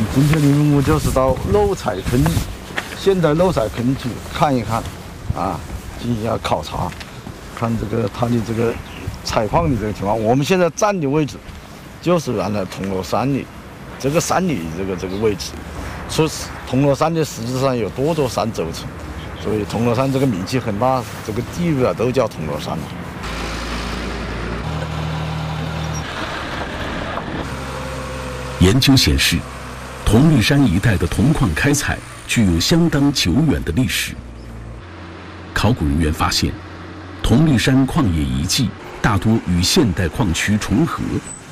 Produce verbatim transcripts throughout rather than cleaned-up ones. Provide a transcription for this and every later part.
今天的任务就是到漏采坑，现代漏采坑去看一看，啊，进行一下考察，看这个它的这个采矿的这个情况。我们现在站的位置就是原来铜锣山的这个山里这个这个位置。说铜锣山的实质上有多座山组成，所以铜锣山这个名气很大，这个地域啊都叫铜锣山。 研究显示，铜绿山一带的铜矿开采具有相当久远的历史。考古人员发现，铜绿山矿业遗迹大多与现代矿区重合。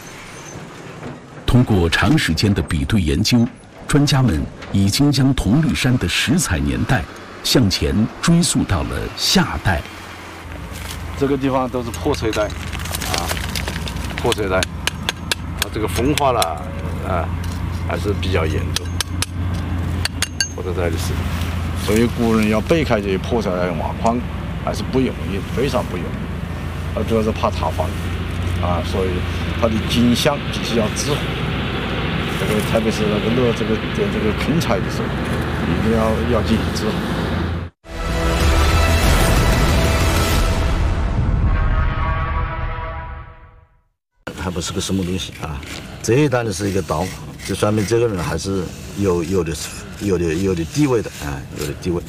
通过长时间的比对研究，专家们已经将铜绿山的石采年代向前追溯到了夏代。 这个地方都是破碎带，啊，破碎带，啊，这个风化了，啊，还是比较严重。破碎带的事，所以古人要避开这些破碎带挖矿，还是不容易，非常不容易。啊，主要是怕塌方，啊，所以它的景象必须要滞后。这个特别是那个落这个点这个坑采的时候，一定要要进行滞后。还不是个什么东西啊！这一单的是一个刀，就说明这个人还是有有的有的有的地位的啊，有的地位。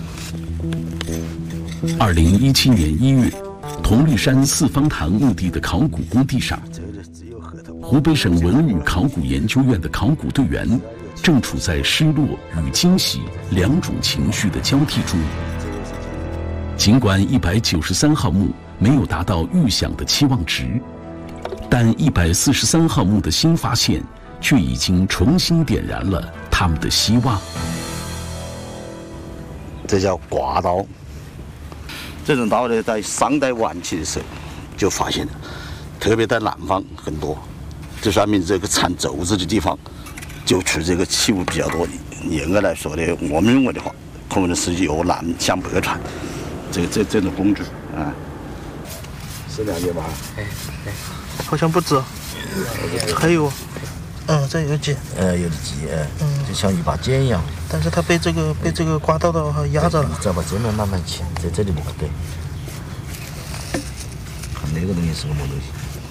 二零一七年一月，铜绿山四方塘墓地的考古工地上，湖北省文物考古研究院的考古队员正处在失落与惊喜两种情绪的交替中。尽管一百九十三号墓没有达到预想的期望值，但一百四十三号墓的新发现却已经重新点燃了他们的希望。 这叫刮刀。这种刀呢，在商代晚期的时候就发现了，特别在南方很多，这说明这个产轴子的地方就出这个器物比较多的。严格来说呢，我们认为的话，可能是由南向北传这个这这种工具啊，是了解吧？ 哎哎，好像不止，还有，嗯，这有几？ 呃，有的几，呃，嗯，就像一把剑一样。 但是它被这个被这个刮到的话压着了。 你再把这面慢慢切，在这里不对。看那个东西是个什么东西？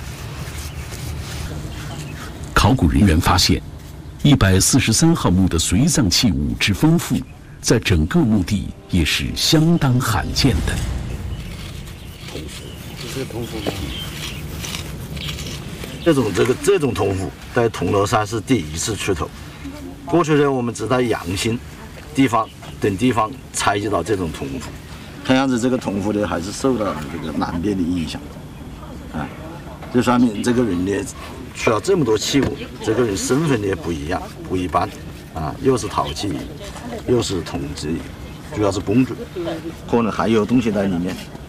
考古人员发现，一百四十三号墓的随葬器物之丰富，在整个墓地也是相当罕见的。 铜符，这是铜符吗？这种这个这种铜符在铜锣山是第一次出土。过去呢，我们只在阳新地方等地方采集到这种铜符，看样子这个铜符呢还是受到这个南边的影响，啊，这说明这个人呢需要这么多器物，这个人身份呢不一样，不一般，啊，又是陶器，又是铜器，主要是工具，可能还有东西在里面。